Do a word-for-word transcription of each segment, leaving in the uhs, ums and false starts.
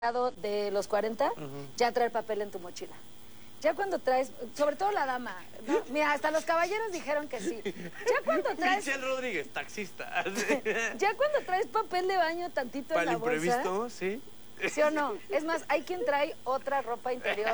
de los cuarenta, uh-huh. ya traer papel en tu mochila. Ya cuando traes, sobre todo la dama, ¿no? Mira, hasta los caballeros dijeron que sí. Ya cuando traes... Michelle Rodríguez, taxista. Ya cuando traes papel de baño tantito para en la bolsa... Para el imprevisto, sí. ¿Sí o no? Es más, hay quien trae otra ropa interior.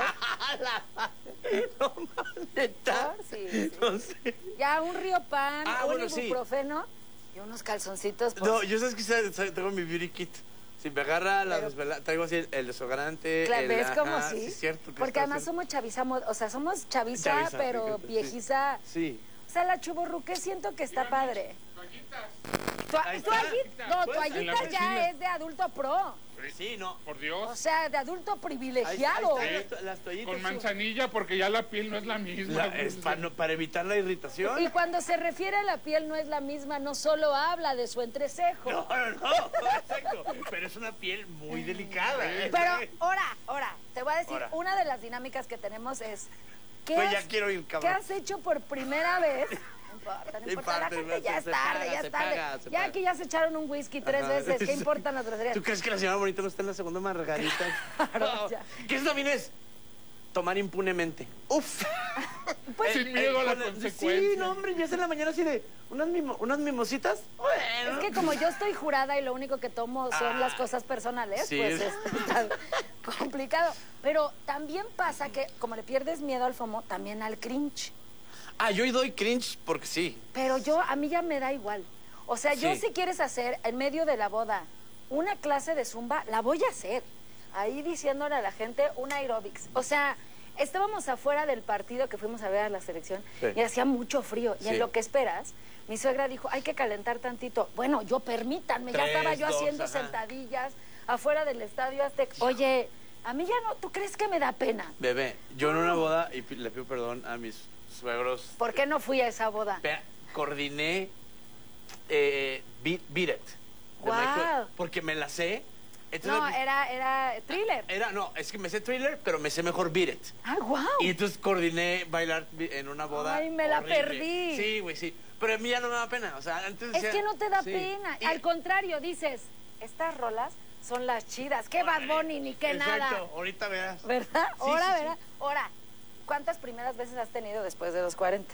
No, ¿neta? Sí, sí. No sé. Ya un río pan, ah, un bueno, ibuprofeno sí. y unos calzoncitos. Pues. No, yo sabes que tengo mi beauty kit. Si me agarra la desvelada, traigo así el, el desodorante. Claro, el, ¿ves cómo ajá, sí? Sí, es cierto. Porque además haciendo? somos chavizamos, o sea, somos chaviza, chaviza pero fíjate, viejiza. Sí. O sea, la chuborruque siento que está padre. Toallitas. Toallitas. No, toallitas ya es de adulto pro. Sí, no. Por Dios. O sea, de adulto privilegiado. Ahí, ahí está, las toallitas. Con manzanilla, porque ya la piel no es la misma. La, es para, no, para evitar la irritación. Y cuando se refiere a la piel no es la misma, no solo habla de su entrecejo. No, no, no, exacto. Pero es una piel muy delicada. ¿eh? Pero, ahora, ahora, te voy a decir, Ora. una de las dinámicas que tenemos es... ¿qué pues has, ya quiero ir, cabrón. ¿Qué has hecho por primera vez? No importa, no importa, la gente ya es tarde, ya es tarde. Ya aquí ya se echaron un whisky tres Ajá. veces, ¿qué importan las groserías? ¿Tú crees que la señora bonita no está en la segunda margarita? Claro, no. ya. ¿Qué es también es? Tomar impunemente. Uf. Pues, sin miedo eh, a la consecuencia. Sí, no, hombre, ya es en la mañana así de unas, mimo, unas mimositas. Bueno. Es que como yo estoy jurada y lo único que tomo son ah, las cosas personales, sí. pues es tan complicado. Pero también pasa que como le pierdes miedo al FOMO, también al cringe. Ah, yo doy cringe porque sí. Pero yo, a mí ya me da igual. O sea, yo sí. si quieres hacer en medio de la boda una clase de zumba, la voy a hacer. Ahí diciéndole a la gente un aerobics. O sea, estábamos afuera del partido que fuimos a ver a la selección sí. y hacía mucho frío. Y sí. en lo que esperas, mi suegra dijo, hay que calentar tantito. Bueno, yo permítanme, Tres, ya estaba yo dos, haciendo ajá. sentadillas afuera del Estadio Azteca. Oye, a mí ya no, ¿tú crees que me da pena? Bebé, yo en una boda, y le pido perdón a mis suegros. ¿Por qué no fui a esa boda? Vea, coordiné eh, Beat, Beat It. Wow. Michael, porque me la sé. Entonces, no, era, era Thriller. Era, no, es que me sé Thriller, pero me sé mejor Beat It. Ah, wow. Y entonces coordiné bailar en una boda. Ay, me la horrible. perdí. Sí, güey, sí. Pero a mí ya no me da pena. O sea, antes es decía, que no te da sí. pena. Y... Al contrario, dices, estas rolas son las chidas. ¿Qué Bad Bunny ni qué Exacto. nada? Ahorita verás. ¿Verdad? Sí, Ahora sí, verás. sí. Ahora, ¿cuántas primeras veces has tenido después de los cuarenta?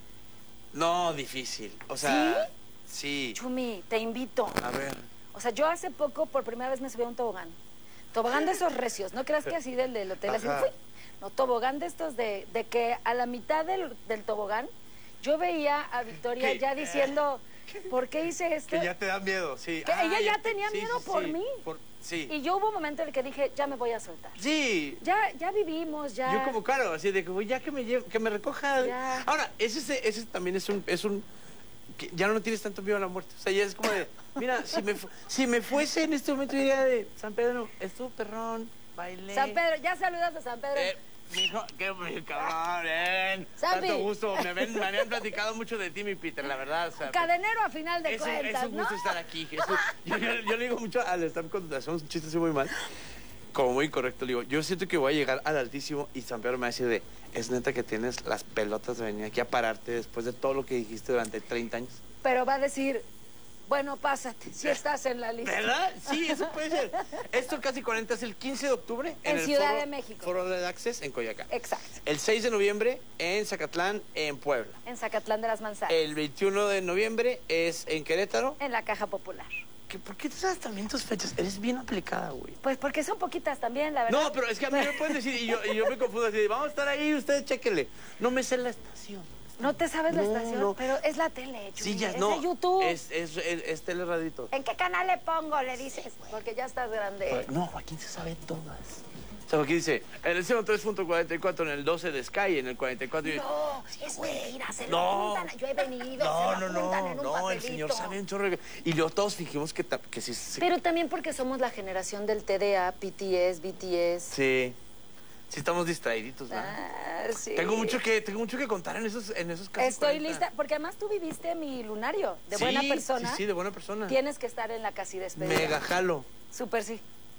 No, difícil. O sea, sí. sí. Chumi, te invito. A ver. O sea, yo hace poco por primera vez me subí a un tobogán. Tobogán de esos recios. No creas que así del, del hotel, así fui. No, tobogán de estos de, de que a la mitad del, del tobogán yo veía a Victoria ¿Qué? ya diciendo, ¿por qué hice esto? Que ya te da miedo, sí. Que ah, ella ya ya tenía sí, miedo sí, por sí. mí. Por, sí. Y yo hubo un momento en el que dije, ya me voy a soltar. Sí. Ya, ya vivimos, ya. Yo como claro, así de que ya que me lleve, que me recoja. Ya. Ahora, ese, ese también es un, es un que ya no tienes tanto miedo a la muerte. O sea, ya es como de, mira, si me, si me fuese en este momento diría de San Pedro, estuvo perrón, bailé. San Pedro, ya saludas a San Pedro. Eh, mijo, qué cabrón, ven. Sampi. Tanto gusto. Me, ven, me habían platicado mucho de ti, mi Peter, la verdad. O sea, cadenero a final de es cuentas, un, es un gusto ¿no? estar aquí. Es un, yo, yo, yo le digo mucho al estar cuando hacemos un chiste así muy mal, como muy correcto, le digo, yo siento que voy a llegar al altísimo y San Pedro me va a decir de, es neta que tienes las pelotas de venir aquí a pararte después de todo lo que dijiste durante treinta años. Pero va a decir, bueno, pásate, si estás en la lista. ¿Verdad? Sí, eso puede ser. Esto casi cuarenta es el quince de octubre. En, en el Ciudad foro, de México. Foro de Access en Coyoacán. Exacto. El seis de noviembre en Zacatlán, en Puebla. En Zacatlán de las Manzanas. El veintiuno de noviembre es en Querétaro. En la Caja Popular. ¿Qué, ¿Por qué tú sabes también tus fechas? Eres bien aplicada, güey. Pues porque son poquitas también, la verdad. No, pero es que a mí me pueden decir, y yo, y yo me confundo así, vamos a estar ahí, ustedes chéquenle. No me sé la estación. No te sabes la no, estación, no. pero es la tele, Chuy, sí, ya, es no, de YouTube. Es, es, es, es teleradito. ¿En qué canal le pongo? Le dices, porque ya estás grande. No, Joaquín se sabe todas. O sea, Joaquín dice, en el ciento tres punto cuarenta y cuatro, en el doce de Sky, en el cuarenta y cuatro... No, es mentira, se no, lo apuntan. Yo he venido, no, se lo no, apuntan no, en un no, papelito. el señor sabe un chorro. Y luego todos fingimos que, que sí... sí. Pero también porque somos la generación del T D A, P T S, B T S. Sí. Sí estamos distraiditos, ¿no? Ah, sí. Tengo mucho que, tengo mucho que contar en esos, en esos casos. Estoy cuarenta. Lista, porque además tú viviste mi lunario, de sí, buena persona. Sí, sí, de buena persona. Tienes que estar en la casi despedida. Mega jalo. Súper sí.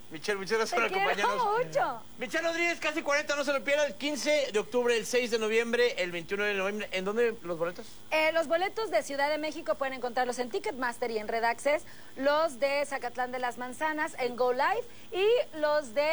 Michelle, muchas gracias Te por quiero acompañarnos. mucho. Michelle Rodríguez, casi cuarenta, no se lo pierdan. El quince de octubre, el seis de noviembre, el veintiuno de noviembre. ¿En dónde los boletos? Eh, los boletos de Ciudad de México pueden encontrarlos en Ticketmaster y en Red Access. Los de Zacatlán de las Manzanas en Go Live. Y los de